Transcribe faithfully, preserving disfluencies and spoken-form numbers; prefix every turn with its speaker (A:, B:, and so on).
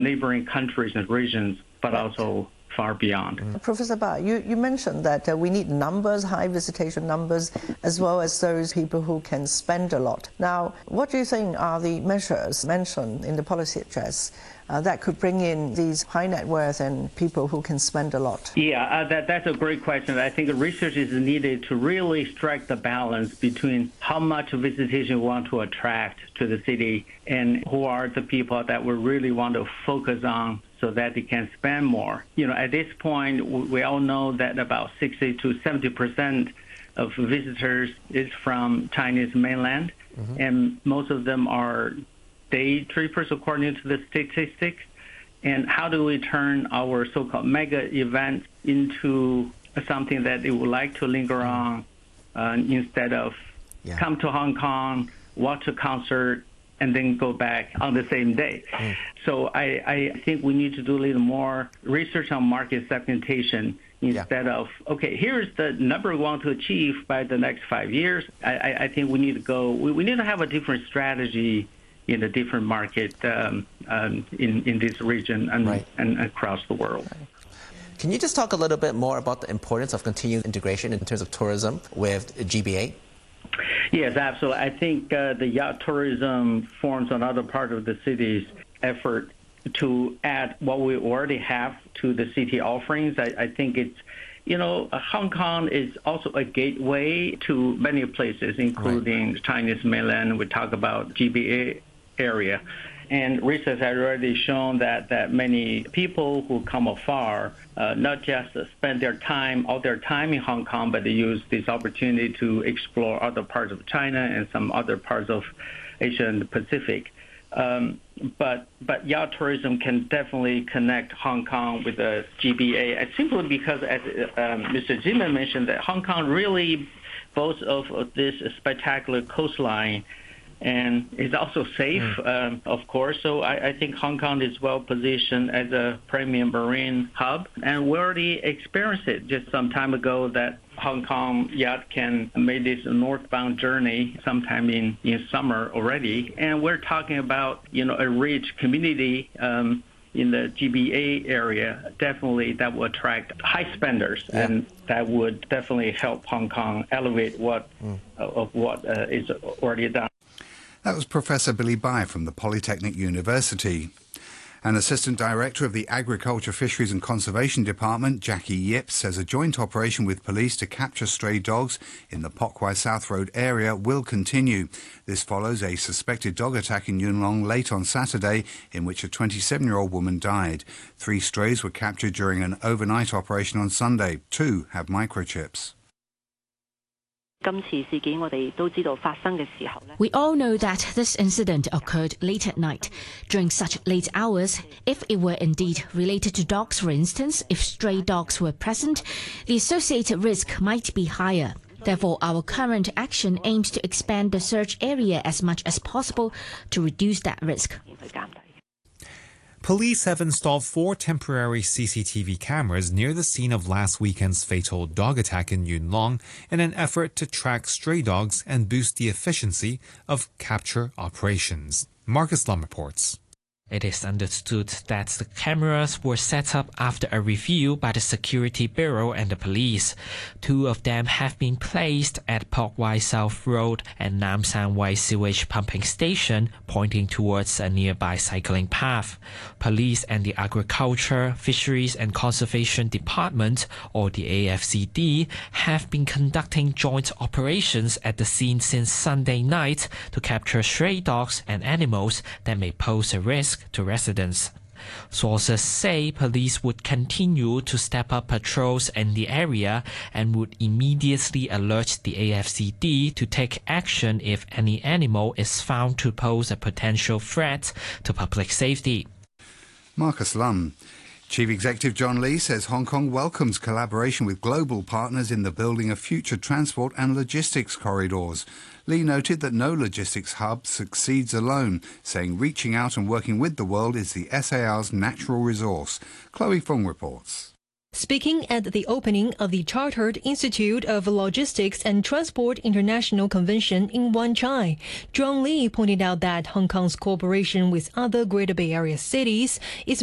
A: neighboring countries and regions, but also far beyond.
B: Mm. Professor Bai, you, you mentioned that uh, we need numbers, high visitation numbers, as well as those people who can spend a lot. Now, what do you think are the measures mentioned in the policy address uh, that could bring in these high net worth and people who can spend a lot?
A: Yeah, uh, that, that's a great question. I think research is needed to really strike the balance between how much visitation we want to attract to the city and who are the people that we really want to focus on so that they can spend more. You know, at this point, we all know that about sixty to seventy percent of visitors is from Chinese mainland, mm-hmm. and most of them are day trippers according to the statistics. And how do we turn our so-called mega events into something that they would like to linger on uh, instead of yeah. come to Hong Kong, watch a concert, and then go back on the same day. Mm. So I, I think we need to do a little more research on market segmentation instead yeah. of, okay, here's the number we want to achieve by the next five years. I, I, I think we need to go, we, we need to have a different strategy in a different market um, um, in, in this region and, right. and across the world.
C: Can you just talk a little bit more about the importance of continued integration in terms of tourism with G B A?
A: Yes, absolutely. I think uh, the yacht tourism forms another part of the city's effort to add what we already have to the city offerings. I, I think it's, you know, Hong Kong is also a gateway to many places, including right. Chinese mainland. We talk about G B A area. And research has already shown that, that many people who come afar, uh, not just spend their time, all their time in Hong Kong, but they use this opportunity to explore other parts of China and some other parts of Asia and the Pacific. Um, but but yacht tourism can definitely connect Hong Kong with the G B A, simply because, as um, Mister Zimmerman mentioned, that Hong Kong really boasts of, of this spectacular coastline, and it's also safe, mm. um, of course. So I, I think Hong Kong is well positioned as a premium marine hub. And we already experienced it just some time ago that Hong Kong yacht can make this northbound journey sometime in, in summer already. And we're talking about, you know, a rich community um, in the G B A area, definitely that will attract high spenders, yeah. and that would definitely help Hong Kong elevate what mm. uh, of what uh, is already done.
D: That was Professor Billy Bai from the Polytechnic University. An Assistant Director of the Agriculture, Fisheries and Conservation Department, Jackie Yip, says a joint operation with police to capture stray dogs in the Pok Wai South Road area will continue. This follows a suspected dog attack in Yuen Long late on Saturday, in which a twenty-seven-year-old woman died. Three strays were captured during an overnight operation on Sunday. Two have microchips.
E: We all know that this incident occurred late at night. During such late hours, if it were indeed related to dogs, for instance, if stray dogs were present, the associated risk might be higher. Therefore, our current action aims to expand the search area as much as possible to reduce that risk.
F: Police have installed four temporary C C T V cameras near the scene of last weekend's fatal dog attack in Yuen Long in an effort to track stray dogs and boost the efficiency of capture operations. Marcus Lum reports.
G: It is understood that the cameras were set up after a review by the Security Bureau and the police. Two of them have been placed at Pok Wai South Road and Nam San Wai Sewage Pumping Station, pointing towards a nearby cycling path. Police and the Agriculture, Fisheries and Conservation Department, or the A F C D, have been conducting joint operations at the scene since Sunday night to capture stray dogs and animals that may pose a risk to residents. Sources say police would continue to step up patrols in the area and would immediately alert the A F C D to take action if any animal is found to pose a potential threat to public safety.
D: Marcus Lum. Chief Executive John Lee says Hong Kong welcomes collaboration with global partners in the building of future transport and logistics corridors. Lee noted that no logistics hub succeeds alone, saying reaching out and working with the world is the S A R's natural resource. Chloe Fung reports.
H: Speaking at the opening of the Chartered Institute of Logistics and Transport International Convention in Wan Chai, Zhuang Li pointed out that Hong Kong's cooperation with other Greater Bay Area cities is